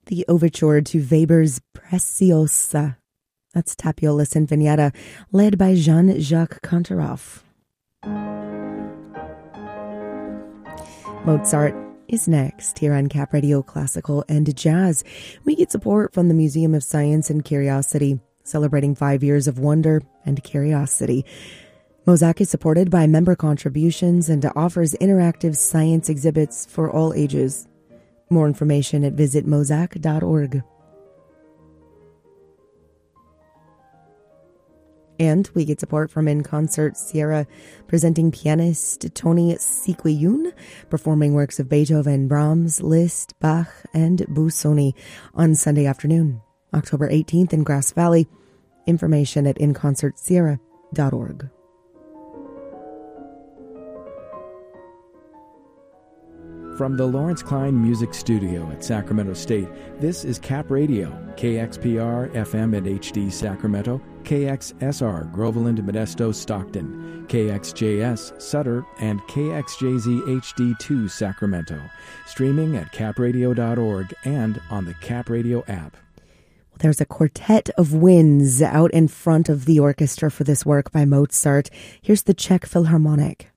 the overture to Weber's Preciosa. That's Tapiola Sinfonietta, led by Jean-Jacques Kantaroff. Mozart is next here on Cap Radio Classical and Jazz. We get support from the Museum of Science and Curiosity, celebrating 5 years of wonder and curiosity. Mozak is supported by member contributions and offers interactive science exhibits for all ages. More information at visitmozak.org. And we get support from In Concert Sierra, presenting pianist Tony Siquiyun, performing works of Beethoven, Brahms, Liszt, Bach, and Busoni on Sunday afternoon, October 18th in Grass Valley. Information at inconcertsierra.org. From the Lawrence Klein Music Studio at Sacramento State, this is Cap Radio, KXPR FM and HD Sacramento, KXSR Groveland, Modesto, Stockton, KXJS Sutter, and KXJZ HD2 Sacramento. Streaming at capradio.org and on the Cap Radio app. There's a quartet of winds out in front of the orchestra for this work by Mozart. Here's the Czech Philharmonic.